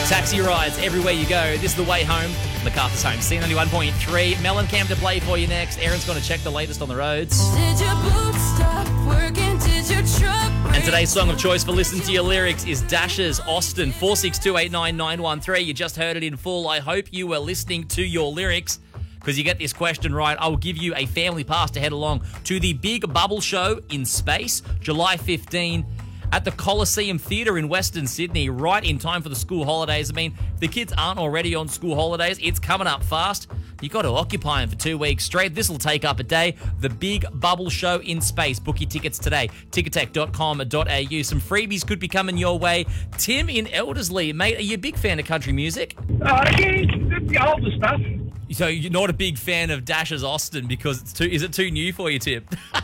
Taxi rides everywhere you go. This is the way home. MacArthur's home. C91.3. Mellencamp to play for you next. Aaron's going to check the latest on the roads. Did your boots stop working? Did your truck break? And today's song of choice for Listen to Your Lyrics is Dash's Austin. 462899913. You just heard it in full. I hope you were listening to your lyrics, because you get this question right, I will give you a family pass to head along to the Big Bubble Show in space, July 15, at the Coliseum Theatre in Western Sydney, right in time for the school holidays. I mean, if the kids aren't already on school holidays, it's coming up fast. You've got to occupy them for 2 weeks straight. This will take up a day. The Big Bubble Show in space. Book your tickets today. Ticketek.com.au. Some freebies could be coming your way. Tim in Elderslie, mate, are you a big fan of country music? Yeah, the older stuff. So you're not a big fan of Dash's Austin because is it too new for you, Tim?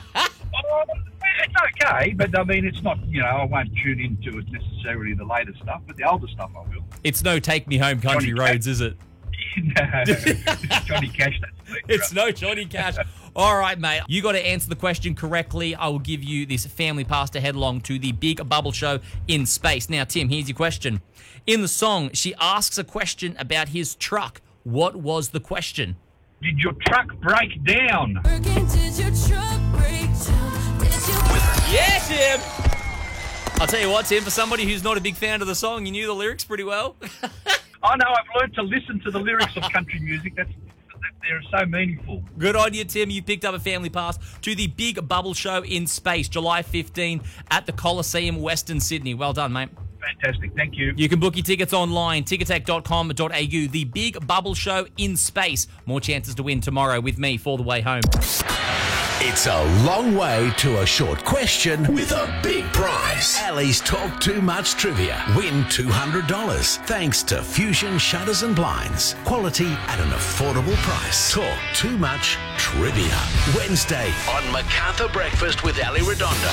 It's okay, but I mean, it's not, I won't tune into it necessarily the later stuff, but the older stuff I will. It's no Take Me Home Country Johnny Roads, is it? No, it's Johnny Cash. It's no Johnny Cash. All right, mate. You got to answer the question correctly. I will give you this family pass to head along to the Big Bubble Show in space. Now, Tim, here's your question. In the song, she asks a question about his truck. What was the question? Did your truck break down? Working? Did your truck break down? Did you... Yeah, Tim! I'll tell you what, Tim, for somebody who's not a big fan of the song, you knew the lyrics pretty well. I know, I've learned to listen to the lyrics of country music. They're so meaningful. Good on you, Tim. You picked up a family pass to the Big Bubble Show in space, July 15 at the Coliseum, Western Sydney. Well done, mate. Fantastic, thank you. You can book your tickets online, ticketek.com.au. The Big Bubble Show in space. More chances to win tomorrow with me for the way home. It's a long way to a short question with a big prize. Ali's Talk Too Much Trivia. Win $200 thanks to Fusion Shutters and Blinds. Quality at an affordable price. Talk Too Much Trivia. Wednesday on MacArthur Breakfast with Ali Redondo.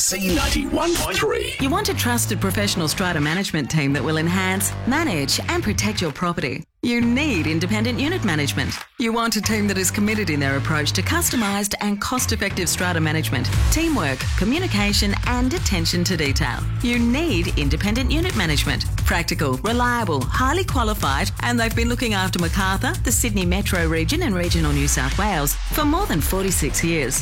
C91.3. You want a trusted professional strata management team that will enhance, manage and protect your property. You need independent unit management. You want a team that is committed in their approach to customised and cost-effective strata management, teamwork, communication and attention to detail. You need independent unit management. Practical, reliable, highly qualified, and they've been looking after MacArthur, the Sydney Metro region and regional New South Wales for more than 46 years.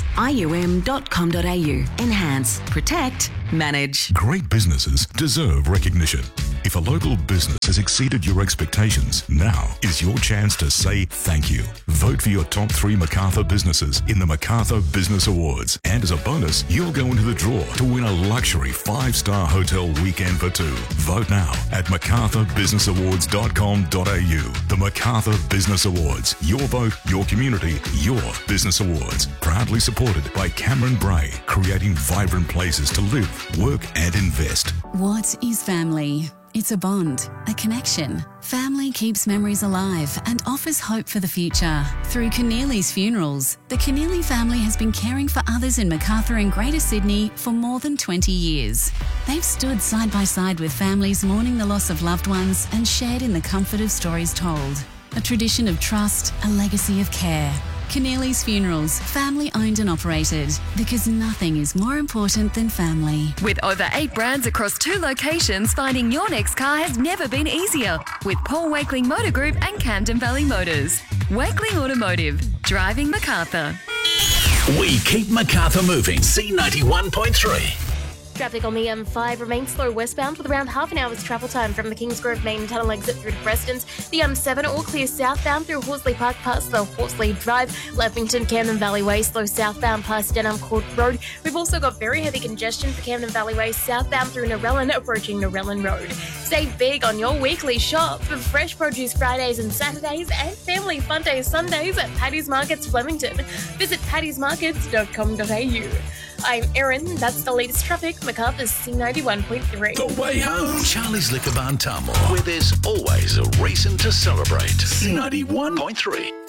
IUM.com.au. Enhance, protect, manage. Great businesses deserve recognition. If a local business has exceeded your expectations, now is your chance to say thank you. Vote for your top 3 MacArthur businesses in the MacArthur Business Awards. And as a bonus, you'll go into the draw to win a luxury 5-star hotel weekend for 2. Vote now at macarthurbusinessawards.com.au. The MacArthur Business Awards. Your vote, your community, your business awards. Proudly supported by Cameron Bray, creating vibrant places to live, work and invest. What is family? It's a bond, a connection. Family keeps memories alive and offers hope for the future. Through Keneally's Funerals, the Keneally family has been caring for others in MacArthur and Greater Sydney for more than 20 years. They've stood side by side with families mourning the loss of loved ones and shared in the comfort of stories told. A tradition of trust, a legacy of care. Keneally's Funerals, family owned and operated, because nothing is more important than family. With over 8 brands across 2 locations, finding your next car has never been easier. With Paul Wakeling Motor Group and Camden Valley Motors. Wakeling Automotive, driving MacArthur. We keep MacArthur moving. C91.3. Traffic on the M5 remains slow westbound with around half an hour's travel time from the Kingsgrove main tunnel exit through to Prestons. The M7 all clear southbound through Horsley Park past the Horsley Drive. Levington, Camden Valley Way slow southbound past Denham Court Road. We've also got very heavy congestion for Camden Valley Way southbound through Narellan approaching Narellan Road. Save big on your weekly shop for fresh produce Fridays and Saturdays and family fun days Sundays at Paddy's Markets Flemington. Visit paddysmarkets.com.au. I'm Erin, that's the latest traffic, MacArthur's C91.3. The way home. Charlie's Liquor Barn Tamworth, where there's always a reason to celebrate. C91.3.